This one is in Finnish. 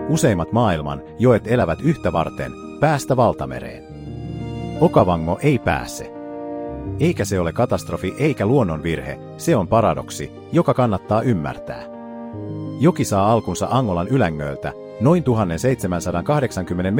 Useimmat maailman joet elävät yhtä varten, päästä valtamereen. Okavango ei pääse. Eikä se ole katastrofi eikä luonnonvirhe, se on paradoksi, joka kannattaa ymmärtää. Joki saa alkunsa Angolan ylängöltä, noin 1780